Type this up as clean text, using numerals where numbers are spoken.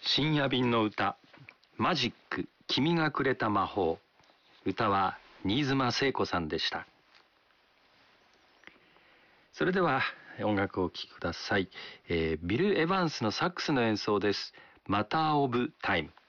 深夜便の歌、マジック、君がくれた魔法。歌は新妻聖子さんでした。それでは音楽をお聴きください。ビル・エヴァンスのサックスの演奏です。マター・オブ・タイム。